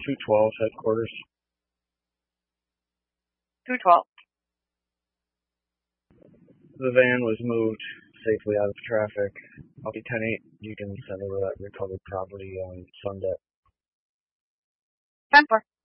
212 headquarters. 212. The van was moved safely out of traffic. I'll be 10-8. You can send over that recovered property on Sunday. 10-4.